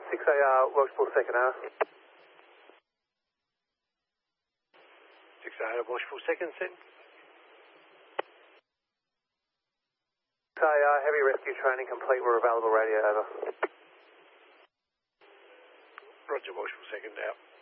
6AR, Welshpool second hour. 6AR, Welshpool second, send. 6AR, heavy rescue training complete, we're available, radio over. Roger, Welshpool second out.